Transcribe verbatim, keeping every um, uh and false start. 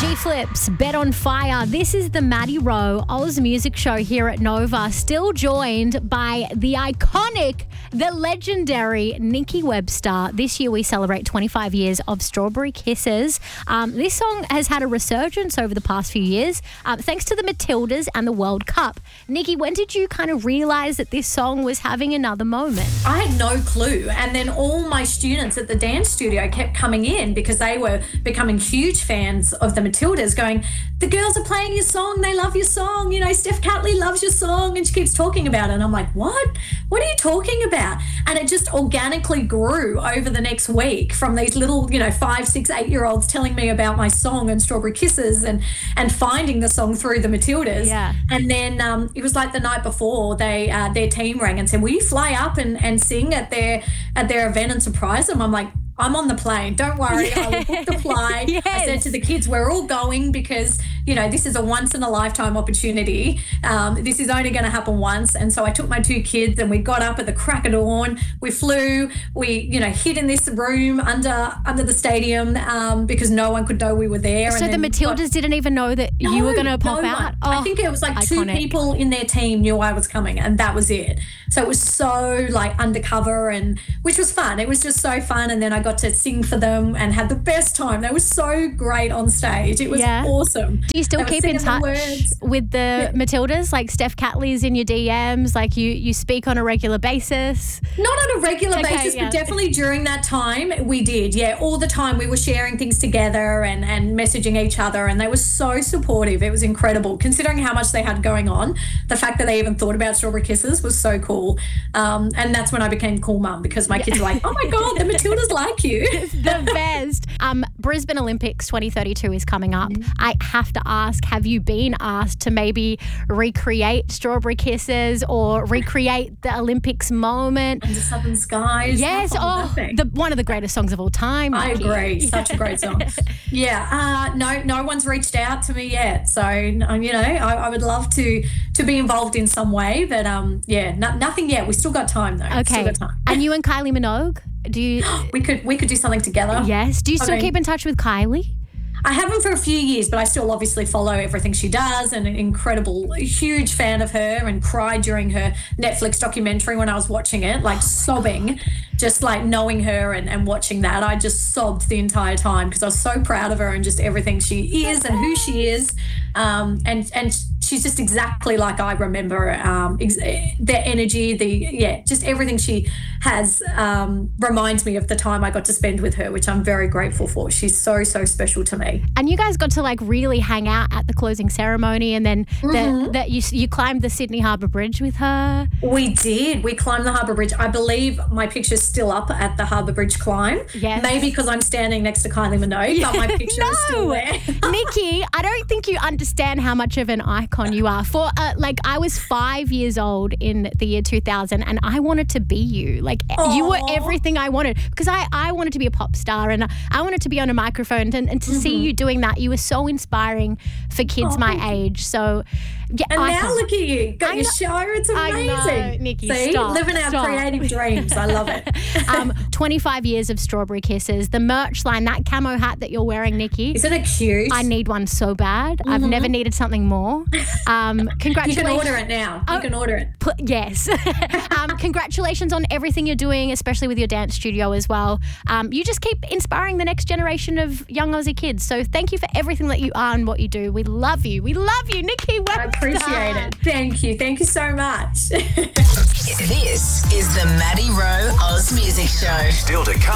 G-Flips, Bet on Fire. This is the Maddie Rowe Oz Music Show here at Nova. Still joined by the iconic, the legendary Nikki Webster. This year we celebrate twenty-five years of Strawberry Kisses. Um, this song has had a resurgence over the past few years, um, thanks to the Matildas and the World Cup. Nikki, when did you kind of realise that this song was having another moment? I had no clue. And then all my students at the dance studio kept coming in because they were becoming huge fans of the Matildas, going, the girls are playing your song, they love your song, you know, Steph Catley loves your song, and she keeps talking about it. And I'm like, what? What are you talking about? And it just organically grew over the next week from these little, you know, five, six, eight-year-olds telling me about my song and Strawberry Kisses and and finding the song through the Matildas. Yeah. And then um, it was like the night before, they uh, their team rang and said, will you fly up and, and sing at their at their event and surprise them? I'm like, I'm on the plane. Don't worry. Yeah. I will book the flight. Yes. I said to the kids, we're all going because, you know, this is a once in a lifetime opportunity. Um, this is only going to happen once. And so I took my two kids and we got up at the crack of dawn. We flew, we, you know, hid in this room under under the stadium um, because no one could know we were there. So and the Matildas got, didn't didn't even know that no, you were going to pop no out? One. Oh, I think it was like iconic. two people in their team knew I was coming, and that was it. So it was so like undercover, and which was fun. It was just so fun. And then I got to sing for them and had the best time. They were so great on stage. It was yeah. awesome. Do you still keep in touch with the yeah. Matildas? Like Steph Catley's in your D Ms? Like you, you speak on a regular basis? Not on a regular okay, basis, yeah. but definitely during that time we did. Yeah, all the time we were sharing things together and, and messaging each other, and they were so supportive. It was incredible. Considering how much they had going on, the fact that they even thought about Strawberry Kisses was so cool. Um, and that's when I became cool mum, because my kids were like, oh my God, the Matildas like you. The best. Um, Brisbane Olympics twenty thirty-two is coming up. Mm-hmm. I have to ask, have you been asked to maybe recreate Strawberry Kisses or recreate the Olympics moment? Under Southern Skies. Yes. Oh, the, one of the greatest songs of all time. I Nikki. agree. Such a great song. Yeah. Uh, no, no one's reached out to me yet. So, you know, I, I would love to to be involved in some way. But, um, yeah, no, nothing yet. We still got time, though. Okay. Still got time. And you and Kylie Minogue? Do you? we could we could do something together. Yes. Do you still I mean, keep in touch with Kylie? I haven't for a few years, but I still obviously follow everything she does, and an incredible, huge fan of her, and cried during her Netflix documentary when I was watching it, like sobbing, just like knowing her and, and watching that. I just sobbed the entire time because I was so proud of her and just everything she is and who she is. Um, and, and she's just exactly like I remember, um, ex- their energy, the, yeah, just everything she has um, reminds me of the time I got to spend with her, which I'm very grateful for. She's so, so special to me. And you guys got to like really hang out at the closing ceremony, and then mm-hmm. the, the, you, you climbed the Sydney Harbour Bridge with her. We did. We climbed the Harbour Bridge. I believe my picture's still up at the Harbour Bridge climb. Yes. Maybe because I'm standing next to Kylie Minogue, but my picture no. is still there. Nikki, I don't think you understand how much of an icon you are. For uh, like, I was five years old in the year two thousand, and I wanted to be you. Like, Aww. You were everything I wanted, because I, I wanted to be a pop star, and I wanted to be on a microphone, and, and to mm-hmm. see you doing that, you were so inspiring for kids oh, my age. So, yeah. And icon. now look at you, got I your know, show. It's amazing. I know, Nikki, See, stop, living our stop. creative dreams. I love it. um, twenty-five years of Strawberry Kisses, the merch line, that camo hat that you're wearing, Nikki. Isn't it cute? I need one so bad. Mm-hmm. I've never needed something more. Um, congratulations. You can order it now. You oh, can order it. Pl- yes. um, congratulations on everything you're doing, especially with your dance studio as well. Um, you just keep inspiring the next generation of young Aussie kids. So thank you for everything that you are and what you do. We love you. We love you, Nikki Webster. I appreciate it. Thank you. Thank you so much. This is the Maddie Rowe Oz Music Show. Still to come.